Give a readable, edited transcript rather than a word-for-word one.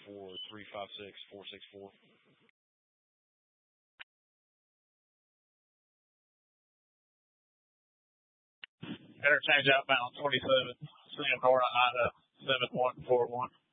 44356 464. Interchange outbound 27, Sam Nora, Ida 7141.